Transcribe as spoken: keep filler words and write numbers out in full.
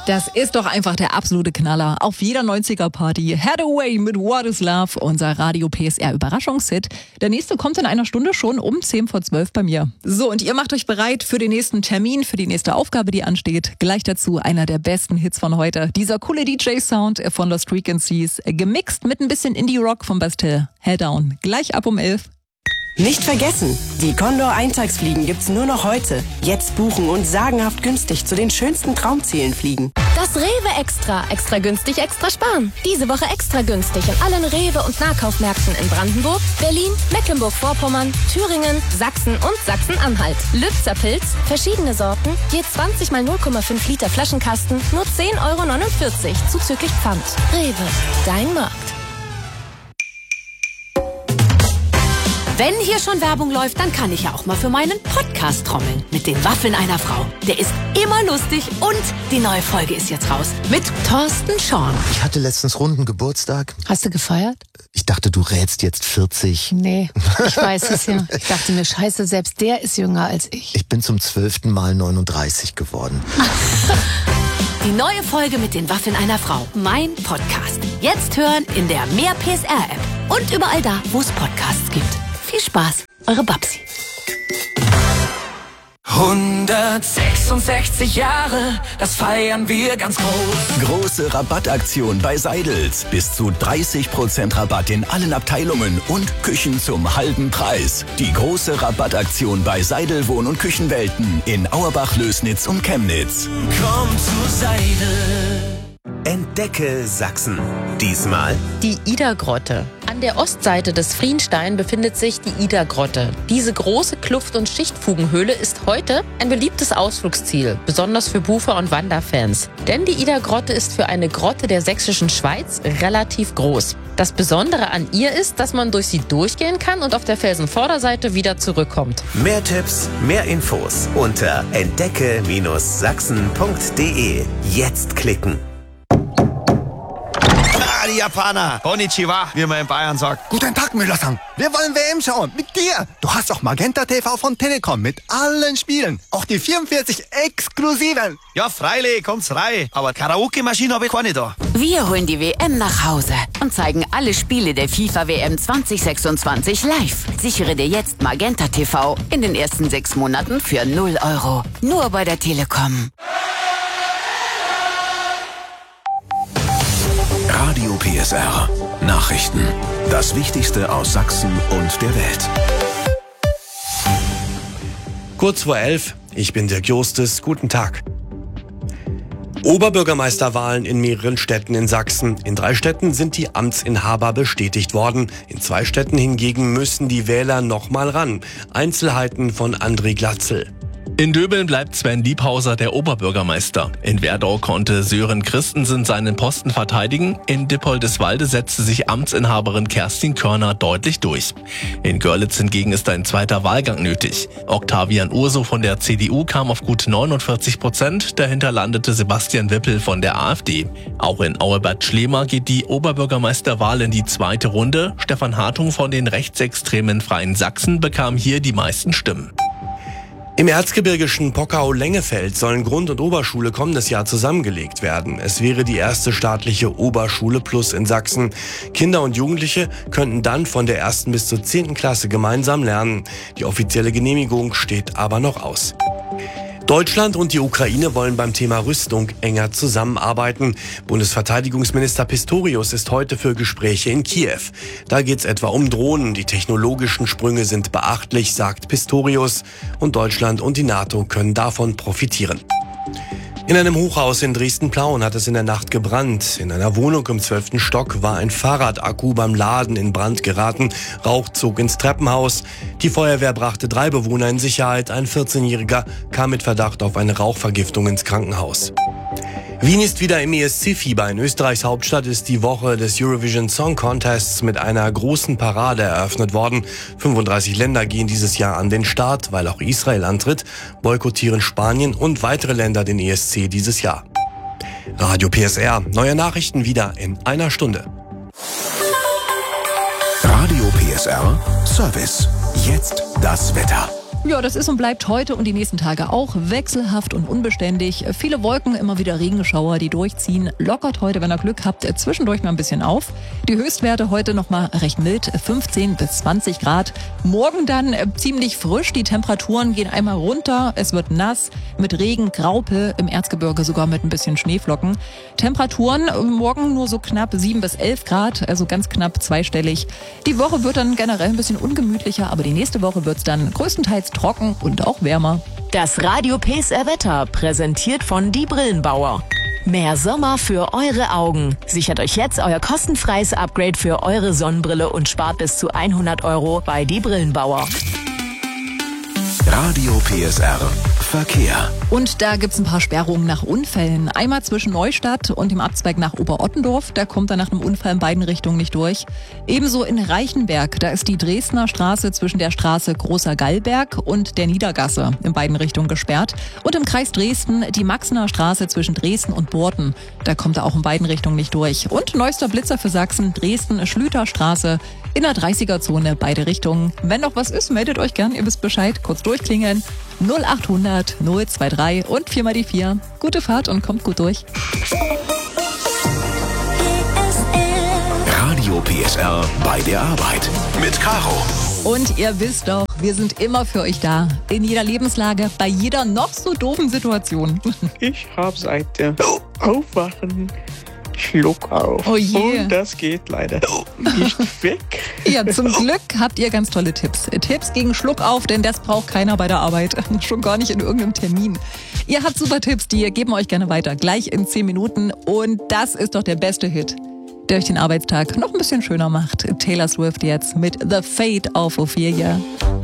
Das ist doch einfach der absolute Knaller. Auf jeder neunziger-Party. Hathaway mit What is Love, unser Radio P S R Überraschungshit. Der nächste kommt in einer Stunde schon um zehn vor zwölf bei mir. So, und ihr macht euch bereit für den nächsten Termin, für die nächste Aufgabe, die ansteht. Gleich dazu einer der besten Hits von heute. Dieser coole D J-Sound von Lost Frequencies, gemixt mit ein bisschen Indie-Rock von Bastille. Hell Down. Gleich ab um elf. Nicht vergessen, die Condor-Eintagsfliegen gibt's nur noch heute. Jetzt buchen und sagenhaft günstig zu den schönsten Traumzielen fliegen. Das Rewe Extra. Extra günstig, extra sparen. Diese Woche extra günstig in allen Rewe- und Nahkaufmärkten in Brandenburg, Berlin, Mecklenburg-Vorpommern, Thüringen, Sachsen und Sachsen-Anhalt. Lützer Pilz, verschiedene Sorten, je zwanzig mal null Komma fünf Liter Flaschenkasten, nur zehn Euro neunundvierzig, zuzüglich Pfand. Rewe, dein Markt. Wenn hier schon Werbung läuft, dann kann ich ja auch mal für meinen Podcast trommeln. Mit den Waffeln einer Frau. Der ist immer lustig und die neue Folge ist jetzt raus. Mit Thorsten Schorn. Ich hatte letztens runden Geburtstag. Hast du gefeiert? Ich dachte, du rätst jetzt vierzig. Nee, ich weiß es ja. Ich dachte mir, scheiße, selbst der ist jünger als ich. Ich bin zum zwölften Mal neununddreißig geworden. Die neue Folge mit den Waffeln einer Frau. Mein Podcast. Jetzt hören in der Mehr P S R-App. Und überall da, wo es Podcasts gibt. Viel Spaß, eure Babsi. hundertsechsundsechzig Jahre, das feiern wir ganz groß. Große Rabattaktion bei Seidels. Bis zu dreißig Prozent Rabatt in allen Abteilungen und Küchen zum halben Preis. Die große Rabattaktion bei Seidel Wohn- und Küchenwelten in Auerbach, Lößnitz und Chemnitz. Komm zu Seidel. Entdecke Sachsen. Diesmal die Ida-Grotte. An der Ostseite des Frienstein befindet sich die Ida-Grotte. Diese große Kluft- und Schichtfugenhöhle ist heute ein beliebtes Ausflugsziel, besonders für Bufer- und Wanderfans. Denn die Ida-Grotte ist für eine Grotte der sächsischen Schweiz relativ groß. Das Besondere an ihr ist, dass man durch sie durchgehen kann und auf der Felsenvorderseite wieder zurückkommt. Mehr Tipps, mehr Infos unter entdecke Sachsen punkt de. Jetzt klicken. Die Japaner. Konnichiwa, wie man in Bayern sagt. Guten Tag, Müller-san. Wir wollen W M schauen. Mit dir. Du hast auch Magenta T V von Telekom mit allen Spielen. Auch die vierundvierzig exklusiven. Ja, freilich, kommt's rein. Aber Karaoke-Maschine habe ich keine da. Wir holen die W M nach Hause und zeigen alle Spiele der FIFA W M zwanzig sechsundzwanzig live. Sichere dir jetzt Magenta T V in den ersten sechs Monaten für null Euro. Nur bei der Telekom. Radio P S R. Nachrichten. Das Wichtigste aus Sachsen und der Welt. Kurz vor elf, ich bin Dirk Justus. Guten Tag. Oberbürgermeisterwahlen in mehreren Städten in Sachsen. In drei Städten sind die Amtsinhaber bestätigt worden. In zwei Städten hingegen müssen die Wähler nochmal ran. Einzelheiten von André Glatzel. In Döbeln bleibt Sven Liebhauser der Oberbürgermeister. In Werdau konnte Sören Christensen seinen Posten verteidigen. In Dippoldiswalde setzte sich Amtsinhaberin Kerstin Körner deutlich durch. In Görlitz hingegen ist ein zweiter Wahlgang nötig. Octavian Urso von der C D U kam auf gut neunundvierzig Prozent. Dahinter landete Sebastian Wippel von der AfD. Auch in Auebad Schlema geht die Oberbürgermeisterwahl in die zweite Runde. Stefan Hartung von den rechtsextremen Freien Sachsen bekam hier die meisten Stimmen. Im erzgebirgischen Pockau-Lengefeld sollen Grund- und Oberschule kommendes Jahr zusammengelegt werden. Es wäre die erste staatliche Oberschule Plus in Sachsen. Kinder und Jugendliche könnten dann von der ersten bis zur zehnten Klasse gemeinsam lernen. Die offizielle Genehmigung steht aber noch aus. Deutschland und die Ukraine wollen beim Thema Rüstung enger zusammenarbeiten. Bundesverteidigungsminister Pistorius ist heute für Gespräche in Kiew. Da geht es etwa um Drohnen. Die technologischen Sprünge sind beachtlich, sagt Pistorius. Und Deutschland und die NATO können davon profitieren. In einem Hochhaus in Dresden-Plauen hat es in der Nacht gebrannt. In einer Wohnung im zwölften Stock war ein Fahrradakku beim Laden in Brand geraten. Rauch zog ins Treppenhaus. Die Feuerwehr brachte drei Bewohner in Sicherheit. Ein vierzehnjähriger kam mit Verdacht auf eine Rauchvergiftung ins Krankenhaus. Wien ist wieder im E S C-Fieber. In Österreichs Hauptstadt ist die Woche des Eurovision Song Contests mit einer großen Parade eröffnet worden. fünfunddreißig Länder gehen dieses Jahr an den Start, weil auch Israel antritt, boykottieren Spanien und weitere Länder den E S C dieses Jahr. Radio P S R, neue Nachrichten wieder in einer Stunde. Radio P S R Service. Jetzt das Wetter. Ja, das ist und bleibt heute und die nächsten Tage auch wechselhaft und unbeständig. Viele Wolken, immer wieder Regenschauer, die durchziehen. Lockert heute, wenn ihr Glück habt, zwischendurch mal ein bisschen auf. Die Höchstwerte heute nochmal recht mild, fünfzehn bis zwanzig Grad. Morgen dann ziemlich frisch, die Temperaturen gehen einmal runter. Es wird nass, mit Regen, Graupel, im Erzgebirge sogar mit ein bisschen Schneeflocken. Temperaturen morgen nur so knapp sieben bis elf Grad, also ganz knapp zweistellig. Die Woche wird dann generell ein bisschen ungemütlicher, aber die nächste Woche wird es dann größtenteils trocken und auch wärmer. Das Radio P S R Wetter, präsentiert von Die Brillenbauer. Mehr Sommer für eure Augen. Sichert euch jetzt euer kostenfreies Upgrade für eure Sonnenbrille und spart bis zu hundert Euro bei Die Brillenbauer. Radio P S R Verkehr. Und da gibt's ein paar Sperrungen nach Unfällen. Einmal zwischen Neustadt und dem Abzweig nach Oberottendorf. Da kommt er nach einem Unfall in beiden Richtungen nicht durch. Ebenso in Reichenberg. Da ist die Dresdner Straße zwischen der Straße Großer Gallberg und der Niedergasse in beiden Richtungen gesperrt. Und im Kreis Dresden die Maxener Straße zwischen Dresden und Borten. Da kommt er auch in beiden Richtungen nicht durch. Und neuester Blitzer für Sachsen, Dresden-Schlüterstraße in der dreißiger-Zone, beide Richtungen. Wenn noch was ist, meldet euch gern. Ihr wisst Bescheid. Kurz durchklingeln. null achthundert null zwei drei und vier mal die vier. Gute Fahrt und kommt gut durch. Radio P S R bei der Arbeit mit Caro. Und ihr wisst doch, wir sind immer für euch da. In jeder Lebenslage, bei jeder noch so doofen Situation. Ich habe seit dem Aufwachen Schluck auf. Oh je. Und das geht leider nicht weg. Ja, zum Glück habt ihr ganz tolle Tipps. Tipps gegen Schluck auf, denn das braucht keiner bei der Arbeit. Schon gar nicht in irgendeinem Termin. Ihr habt super Tipps, die geben wir euch gerne weiter. Gleich in zehn Minuten. Und das ist doch der beste Hit, der euch den Arbeitstag noch ein bisschen schöner macht. Taylor Swift jetzt mit The Fate of Ophelia.